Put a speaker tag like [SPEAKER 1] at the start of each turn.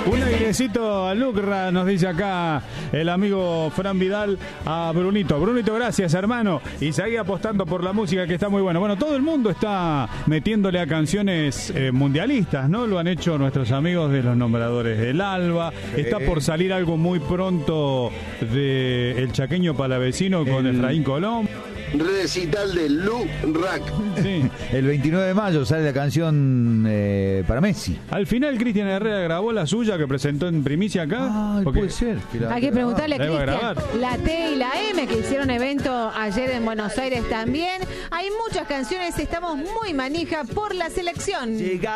[SPEAKER 1] Un airecito a Lucra, nos dice acá el amigo Fran Vidal a Brunito. Brunito, gracias, hermano. Y seguí apostando por la música, que está muy buena. Bueno, todo el mundo está metiéndole a canciones mundialistas, ¿no? Lo han hecho nuestros amigos de los nombradores del Alba. Está por salir algo muy pronto de El Chaqueño Palavecino con Efraín Colón.
[SPEAKER 2] Recital de Lu Rack.
[SPEAKER 1] Sí.
[SPEAKER 3] El 29 de mayo sale la canción para Messi.
[SPEAKER 1] Al final Cristian Herrera grabó la suya que presentó en primicia acá.
[SPEAKER 3] Puede ser.
[SPEAKER 4] Hay que preguntarle a
[SPEAKER 1] la iba a
[SPEAKER 4] Cristian,
[SPEAKER 1] grabar.
[SPEAKER 4] la T y la M, que hicieron evento ayer en Buenos Aires también. Hay muchas canciones, estamos muy manija por la selección.